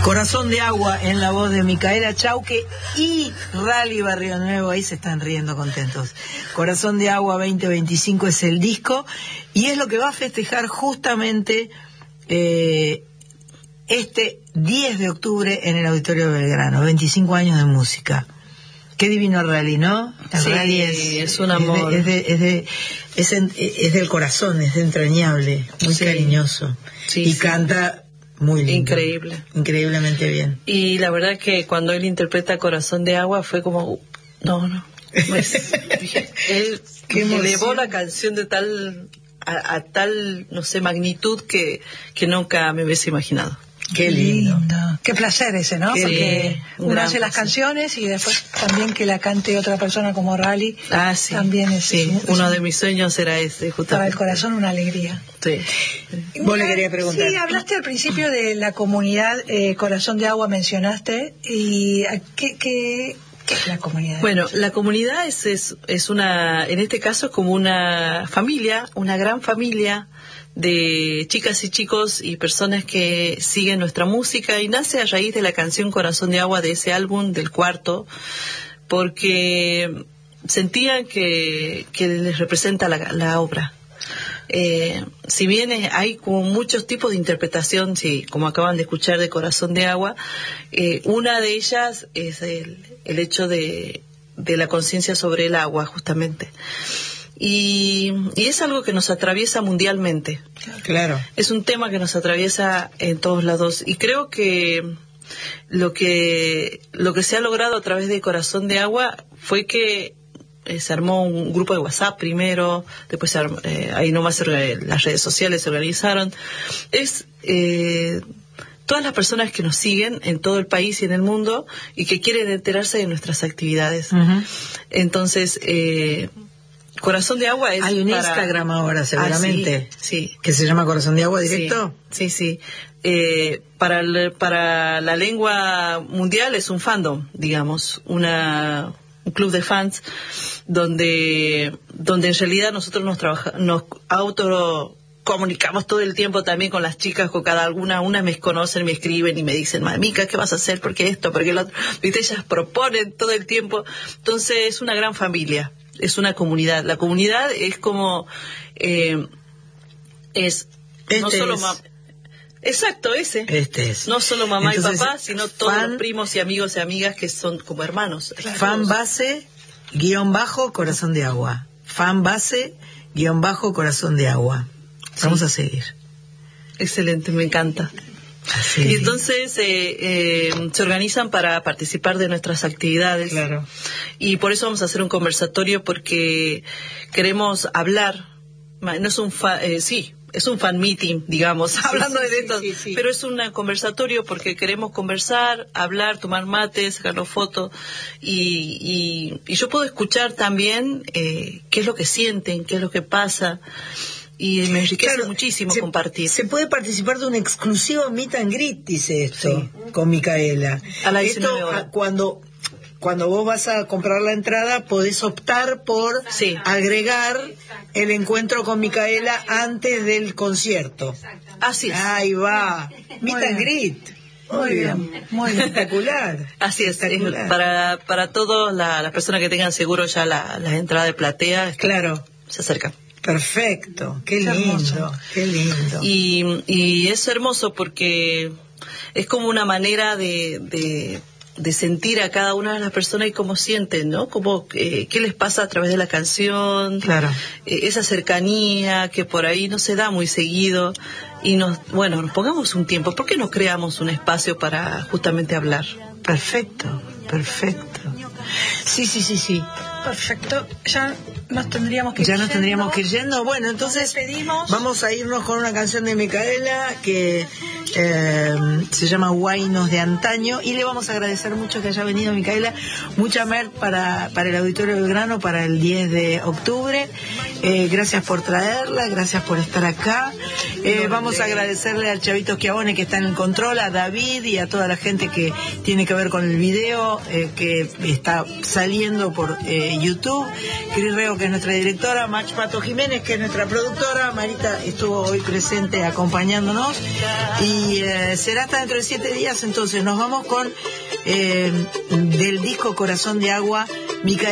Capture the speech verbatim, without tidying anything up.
Corazón de Agua en la voz de Micaela Chauque y Rally Barrio Nuevo, ahí se están riendo contentos. Corazón de Agua veinte veinticinco es el disco y es lo que va a festejar justamente eh, este diez de octubre en el Auditorio Belgrano, veinticinco años de música. Qué divino Rally, ¿no? El sí, Rally es, es un amor. Es, de, es, de, es, de, es, en, es del corazón, es entrañable, muy sí. cariñoso. Sí, y sí. canta muy lindo. Increíble. Increíblemente bien. Y la verdad que cuando él interpreta Corazón de Agua fue como, uh, no, no. Pues, él elevó la canción de tal, a, a tal, no sé, magnitud que, que nunca me hubiese imaginado. Qué lindo. lindo. Qué placer ese, ¿no? Qué Porque uno hace las canciones y después también que la cante otra persona como Rally. Ah, sí. También es, sí. es, es uno un, de mis sueños era ese, justamente. Para el corazón una alegría. Sí. Vos le querías preguntar. Sí, hablaste al principio de la comunidad eh, Corazón de Agua, mencionaste. ¿Y qué, qué, qué es la comunidad? Bueno, la comunidad es, es, es una, en este caso es como una familia, una gran familia de chicas y chicos y personas que siguen nuestra música y nace a raíz de la canción Corazón de Agua, de ese álbum, del cuarto, porque sentían que, que les representa la, la obra. Eh, si bien hay como muchos tipos de interpretación, sí, como acaban de escuchar de Corazón de Agua, eh, una de ellas es el, el hecho de, de la conciencia sobre el agua, justamente. Y, y es algo que nos atraviesa mundialmente. Claro. Es un tema que nos atraviesa en todos lados. Y creo que lo que lo que se ha logrado a través de Corazón de Agua fue que eh, se armó un grupo de WhatsApp primero, después se armó, eh, ahí nomás se, las redes sociales se organizaron. Es eh, todas las personas que nos siguen en todo el país y en el mundo y que quieren enterarse de nuestras actividades. Uh-huh. Entonces, eh, Corazón de Agua es hay un para... Instagram ahora seguramente ah, sí, sí. que se llama Corazón de Agua directo. Sí, sí, sí. Eh, para el, para la lengua mundial es un fandom, digamos, una un club de fans donde donde en realidad nosotros nos trabaja, nos auto comunicamos todo el tiempo también con las chicas, con cada alguna, unas me conocen, me escriben y me dicen, Mica, ¿qué vas a hacer? ¿Por qué esto? ¿Por qué lo otro? ¿Viste? Ellas proponen todo el tiempo. Entonces es una gran familia. Es una comunidad. La comunidad es como eh, es este no solo es. ma- exacto ese este es. no solo mamá Entonces, y papá, sino todos fan, los primos y amigos y amigas que son como hermanos. Fan base guión bajo Corazón de Agua. Fan base guión bajo Corazón de Agua. Vamos sí. a seguir. Excelente, me encanta. Sí. Y entonces eh, eh, se organizan para participar de nuestras actividades. Claro. Y por eso vamos a hacer un conversatorio porque queremos hablar. No es un fa, eh, sí, es un fan meeting, digamos, sí, hablando sí, de esto, sí, sí, sí. Pero es un conversatorio porque queremos conversar, hablar, tomar mates, sacarnos fotos y, y, y yo puedo escuchar también eh, qué es lo que sienten, qué es lo que pasa. Y me enriquece claro, muchísimo se, compartir. Se puede participar de un exclusivo meet and greet, dice esto, sí. con Micaela. A la esto, a, cuando, cuando vos vas a comprar la entrada, podés optar por sí. agregar el encuentro con Micaela antes del concierto. Así es. Ahí va. Meet and greet. Muy bien, bien. Muy espectacular. Así es, espectacular. para para todas la, las personas que tengan seguro ya la, la entrada de platea, claro, se acercan. Perfecto, qué lindo, qué lindo. Y, y es hermoso porque es como una manera de, de, de sentir a cada una de las personas y cómo sienten, ¿no? Como eh, qué les pasa a través de la canción, claro. eh, esa cercanía que por ahí no se da muy seguido y nos, bueno, nos pongamos un tiempo. ¿Por qué no creamos un espacio para justamente hablar? Perfecto, perfecto. Sí, sí, sí, sí. Perfecto. Ya nos tendríamos que ir Ya nos yendo. tendríamos que ir yendo. Bueno, entonces vamos a irnos con una canción de Micaela que eh, se llama Guainos de Antaño y le vamos a agradecer mucho que haya venido Micaela. Mucha mer para, para el Auditorio Belgrano para el diez de octubre. Eh, gracias por traerla, gracias por estar acá. Eh, vamos a agradecerle al Chavito Schiavone que está en el control, a David y a toda la gente que tiene que ver con el video, eh, que está saliendo por eh, YouTube. Cris Rego, que es nuestra directora, Mach Pato Jiménez, que es nuestra productora. Marita estuvo hoy presente acompañándonos. Y eh, será hasta dentro de siete días, entonces nos vamos con eh, del disco Corazón de Agua, Micaela.